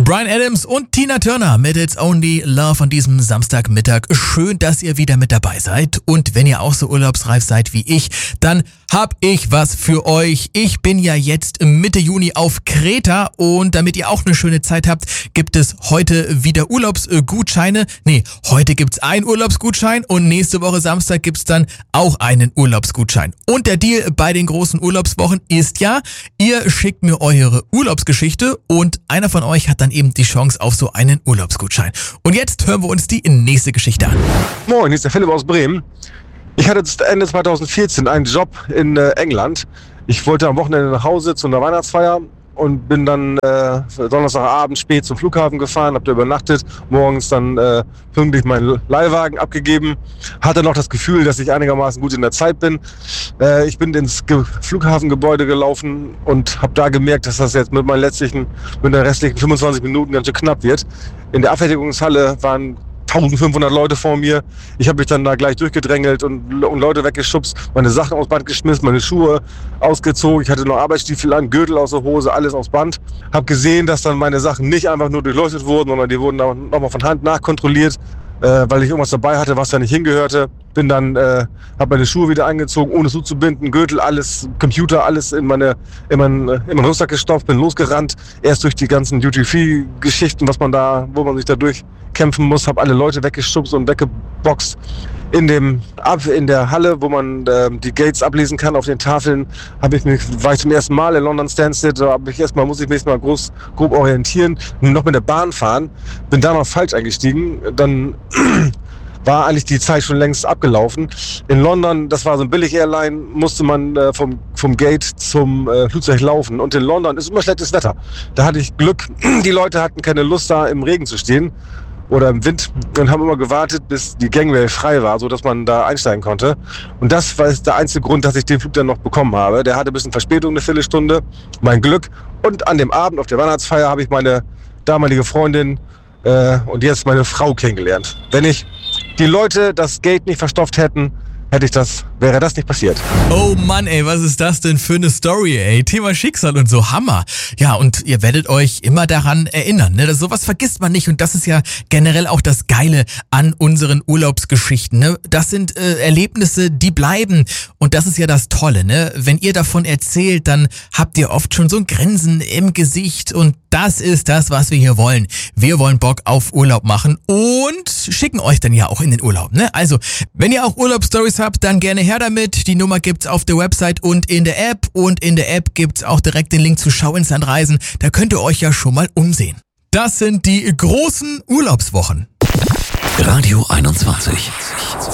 Bryan Adams und Tina Turner mit It's Only Love an diesem Samstagmittag. Schön, dass ihr wieder mit dabei seid. Und wenn ihr auch so urlaubsreif seid wie ich, dann hab ich was für euch. Ich bin ja jetzt Mitte Juni auf Kreta und damit ihr auch eine schöne Zeit habt, gibt es heute wieder Urlaubsgutscheine. Heute gibt's einen Urlaubsgutschein und nächste Woche Samstag gibt's dann auch einen Urlaubsgutschein. Und der Deal bei den großen Urlaubswochen ist ja, ihr schickt mir eure Urlaubsgeschichte und einer von euch hat dann eben die Chance auf so einen Urlaubsgutschein. Und jetzt hören wir uns die nächste Geschichte an. Moin, hier ist der Philipp aus Bremen. Ich hatte Ende 2014 einen Job in England. Ich wollte am Wochenende nach Hause zu einer Weihnachtsfeier und bin dann Donnerstagabend spät zum Flughafen gefahren, habe da übernachtet, morgens dann pünktlich meinen Leihwagen abgegeben. Hatte noch das Gefühl, dass ich einigermaßen gut in der Zeit bin. Ich bin ins Flughafengebäude gelaufen und habe da gemerkt, dass das jetzt mit den restlichen 25 Minuten ganz schön knapp wird. In der Abfertigungshalle waren 1500 Leute vor mir. Ich habe mich dann da gleich durchgedrängelt und Leute weggeschubst, meine Sachen aus Band geschmissen, meine Schuhe ausgezogen. Ich hatte noch Arbeitsstiefel an, Gürtel aus der Hose, alles aus Band. Habe gesehen, dass dann meine Sachen nicht einfach nur durchleuchtet wurden, sondern die wurden dann nochmal von Hand nachkontrolliert, weil ich irgendwas dabei hatte, was da nicht hingehörte. Bin dann, habe meine Schuhe wieder angezogen, ohne zuzubinden, Gürtel, alles, Computer, alles in meinen Rucksack gestopft, bin losgerannt. Erst durch die ganzen Duty-Free-Geschichten, wo man sich da durchkämpfen muss, habe alle Leute weggeschubst und weggeboxt. In der Halle, wo man die Gates ablesen kann auf den Tafeln, war ich zum ersten Mal in London Stansted. Da muss ich mich erstmal grob orientieren, noch mit der Bahn fahren. Bin da noch falsch eingestiegen. Dann war eigentlich die Zeit schon längst abgelaufen. In London, das war so ein Billig-Airline, musste man vom Gate zum Flugzeug laufen. Und in London ist immer schlechtes Wetter. Da hatte ich Glück, die Leute hatten keine Lust, da im Regen zu stehen oder im Wind und haben immer gewartet, bis die Gangway frei war, sodass man da einsteigen konnte. Und das war der einzige Grund, dass ich den Flug dann noch bekommen habe. Der hatte ein bisschen Verspätung, eine Viertelstunde, mein Glück. Und an dem Abend auf der Weihnachtsfeier habe ich meine damalige Freundin und jetzt meine Frau kennengelernt. Wenn ich die Leute das Gate nicht verstopft hätten, wäre das nicht passiert. Oh Mann, ey, was ist das denn für eine Story, ey? Thema Schicksal und so, Hammer. Ja, und ihr werdet euch immer daran erinnern, ne? Sowas vergisst man nicht und das ist ja generell auch das Geile an unseren Urlaubsgeschichten, ne? Das sind Erlebnisse, die bleiben und das ist ja das Tolle, ne? Wenn ihr davon erzählt, dann habt ihr oft schon so ein Grinsen im Gesicht und das ist das, was wir hier wollen. Wir wollen Bock auf Urlaub machen und schicken euch dann ja auch in den Urlaub, ne? Also, wenn ihr auch Urlaubsstories habt, dann gerne her damit. Die Nummer gibt's auf der Website und in der App. Und in der App gibt's auch direkt den Link zu Schau ins Land reisen. Da könnt ihr euch ja schon mal umsehen. Das sind die großen Urlaubswochen. Radio 21.